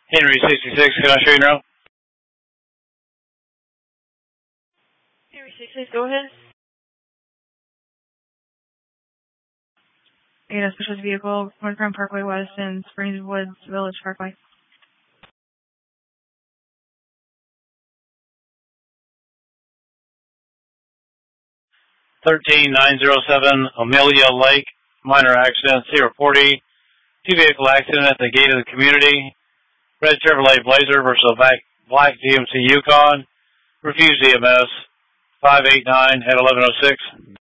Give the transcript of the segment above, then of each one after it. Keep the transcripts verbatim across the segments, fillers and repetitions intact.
Henry sixty-six, can I show you now? Henry sixty-six, go ahead. You know, special vehicle, North Grand Parkway West and Springs Woods Village Parkway. thirteen nine oh seven Amelia Lake, minor accident, Sierra forty, two vehicle accident at the gate of the community, red Chevrolet Blazer versus a black G M C Yukon, refused E M S, five eight nine at eleven oh six.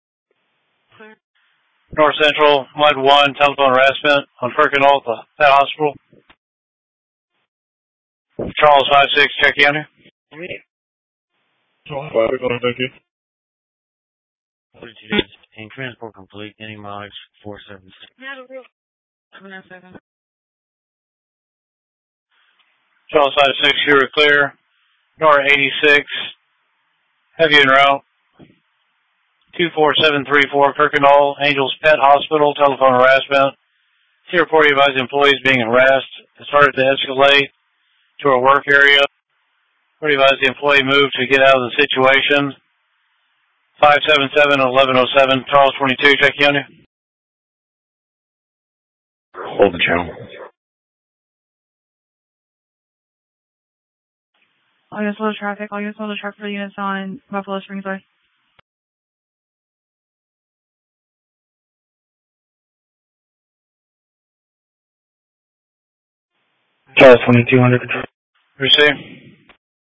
North Central, Mud one, telephone harassment on Firkinol at the Pet Hospital. Charles five six, check in. Charles five six, thank you. forty-two days and transport complete, any mileage four seven six. Charles five six, you were clear. Nora eighty-six, heavy en route. two four seven three four, Kirkendall, Angels Pet Hospital, telephone harassment. Sierra forty advised employees being harassed. It started to escalate to a work area. forty advised the employee moved to get out of the situation. five seven seven, eleven oh seven, Charles twenty-two, check in. Hold the channel. All units low traffic, all units low traffic for units on Buffalo Springs Way. Charles twenty-two hundred. Receive.